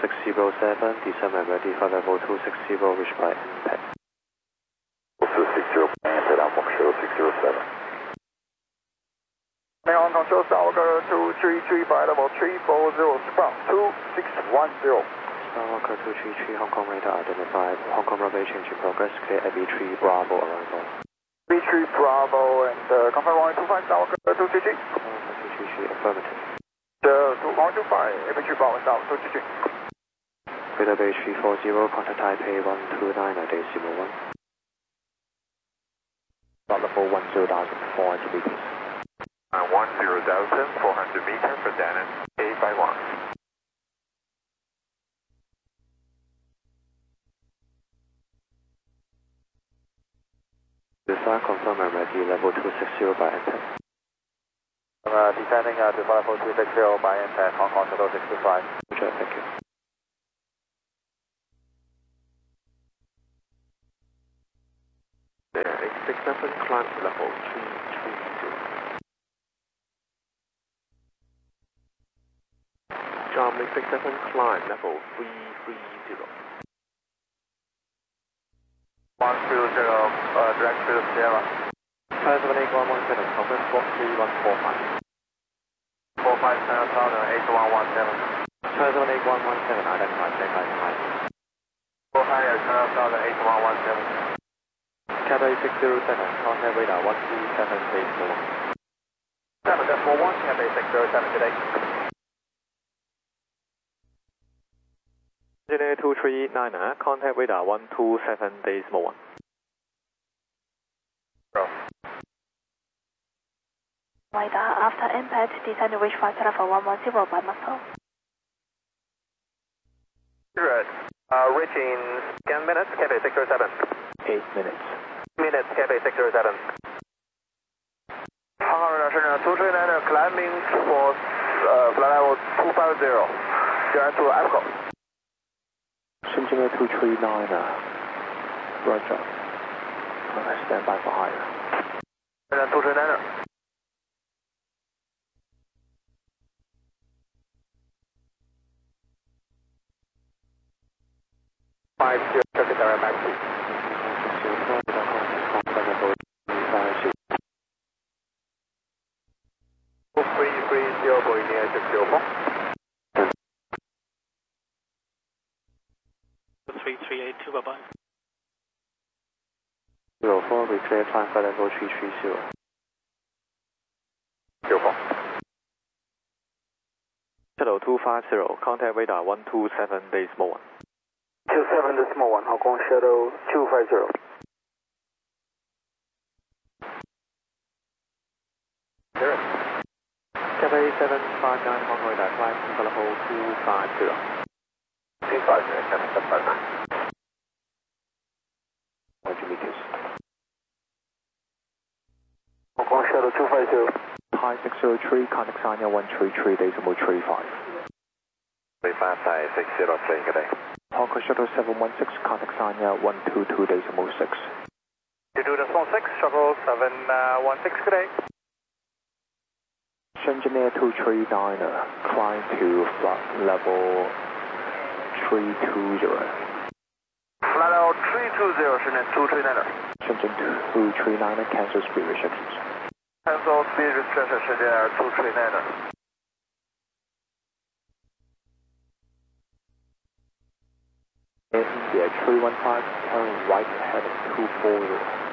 260-7, descend and ready for level 260, reach by impact. 260, impact, Hong Kong Shuttle 607. Hong Kong Shuttle Skywalker 233 by level 340, sprout 2610. Skywalker 233, Hong Kong radar identified, Hong Kong runway change in progress, clear AB3 Bravo arrival. AB3 Bravo and confirm 125 Skywalker 233. 233, affirmative. 125, AB3 Bravo Skywalker 233. Radar Bay 340, contact Taipei 129.01. Level 10,400 meters. 10,400 meters for Danan, 851. Descend, confirm and ready, level 260 by impact. Descending to level 260 by impact, Hong Kong Shuttle 65. Roger, thank you. There, 867, climb to level 330. Charm 867, climb level 330. 120, direct to Sierra. 578-117, confirm squawk 3145. 45 Center Southern 8117. 578-117, identified, Shanghai High. 45 Center Southern 8117. Cathay 607, contact radar 127, base 1. 7.1, Cathay 607 today. Engineer 239, contact radar 127, base 1. Radar, after impact, descend to reach flight level 110 by muscle. Good. Reaching 10 minutes, Cathay 607. 8 minutes. Minutes, Cathay 607. Hong Kong radar 239 climbing for flight level 250. Direct to AFCO. Engineer 239, roger. Stand by for higher. 239. 50, traffic direct back to. 3382, bye-bye. 04, we clear climb for level 330. 04. Shuttle 250, contact radar 127, base 1. 27 decimal 1, Hong Kong Shuttle 250. There. Cathay 759, Hong Kong radar climb for level 250. 250, 759. 100 meters. Hong Kong Shuttle 250. Thai 603, contact Sanya 133.35. 35 Thai 603, good day. Hong Kong Shuttle 716, contact Sanya 122.6. 22.6, Shuttle 716, good day. Engineer 239, climb to flight level 320. Flight level 320, Shenzhen 239. Shenzhen 239, cancel speed restrictions. Cancel speed restriction, Shenzhen 239. India 315, turn right heading 240.